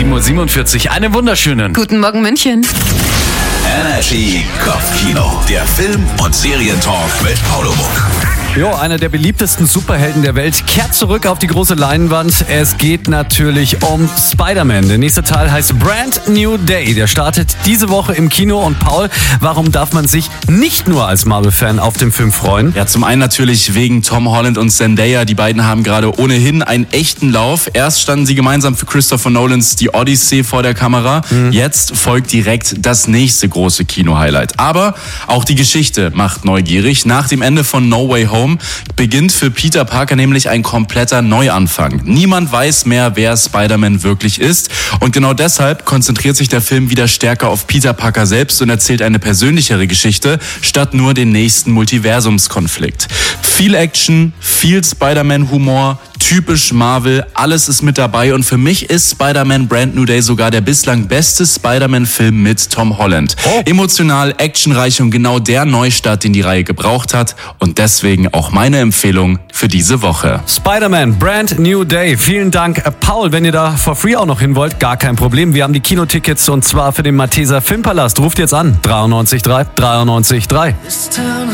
7:47 Uhr. Einen wunderschönen Guten Morgen, München. Energy Kopfkino. Der Film- und Serientalk mit Paolo Muck. Jo, einer der beliebtesten Superhelden der Welt kehrt zurück auf die große Leinwand. Es geht natürlich um Spider-Man. Der nächste Teil heißt Brand New Day. Der startet diese Woche im Kino. Und Paul, warum darf man sich nicht nur als Marvel-Fan auf den Film freuen? Ja, zum einen natürlich wegen Tom Holland und Zendaya. Die beiden haben gerade ohnehin einen echten Lauf. Erst standen sie gemeinsam für Christopher Nolans Die Odyssey vor der Kamera. Jetzt folgt direkt das nächste große Kino-Highlight. Aber auch die Geschichte macht neugierig. Nach dem Ende von No Way Home beginnt für Peter Parker nämlich ein kompletter Neuanfang. Niemand weiß mehr, wer Spider-Man wirklich ist. Und genau deshalb konzentriert sich der Film wieder stärker auf Peter Parker selbst und erzählt eine persönlichere Geschichte, statt nur den nächsten Multiversumskonflikt. Viel Action, viel Spider-Man-Humor, typisch Marvel, alles ist mit dabei. Und für mich ist Spider-Man Brand New Day sogar der bislang beste Spider-Man-Film mit Tom Holland. Emotional, actionreich und genau der Neustart, den die Reihe gebraucht hat. Und deswegen auch meine Empfehlung für diese Woche. Spider-Man Brand New Day. Vielen Dank, Paul. Wenn ihr da for free auch noch hin wollt, gar kein Problem. Wir haben die Kinotickets und zwar für den Malteser Filmpalast. Ruft jetzt an. 93 3 93 3.